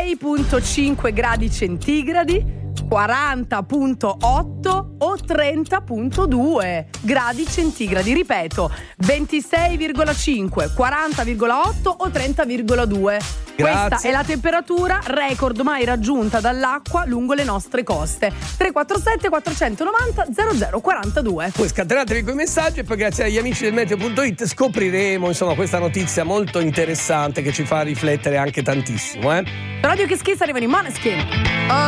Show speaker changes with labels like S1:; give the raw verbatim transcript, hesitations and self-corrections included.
S1: ventisei virgola cinque gradi centigradi, quaranta virgola otto o trenta virgola due gradi centigradi. Ripeto, ventisei virgola cinque, quaranta virgola otto o trenta virgola due. Questa è la temperatura record mai raggiunta dall'acqua lungo le nostre coste. tre quattro sette quattrocentonovanta zero zero quarantadue.
S2: Poi scatenatevi quei messaggi e poi grazie agli amici del meteo punto it scopriremo insomma questa notizia molto interessante che ci fa riflettere anche tantissimo, eh.
S1: Radio Che Schizza arrivano i Måneskin.